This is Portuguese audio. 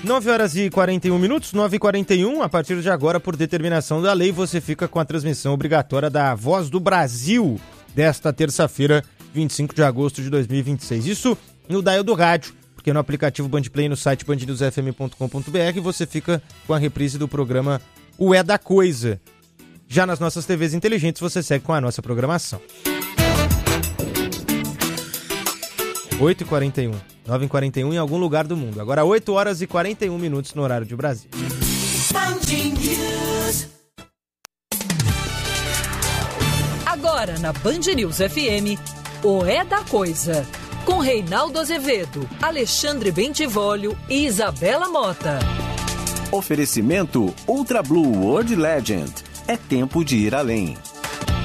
9 horas e 41 minutos, 9h41. A partir de agora, por determinação da lei, você fica com a transmissão obrigatória da Voz do Brasil desta terça-feira, 25 de agosto de 2026. Isso no dial do rádio, porque no aplicativo Bandplay, no site bandnewsfm.com.br, você fica com a reprise do programa O É da Coisa. Já nas nossas TVs inteligentes, você segue com a nossa programação. 8h41, 9h41 em algum lugar do mundo. Agora 8 horas e 41 minutos no horário de Brasília. Agora na Band News FM, O É da Coisa, com Reinaldo Azevedo, Alexandre Bentivolio e Isabela Mota. Oferecimento Ultra Blue World Legend. É tempo de ir além.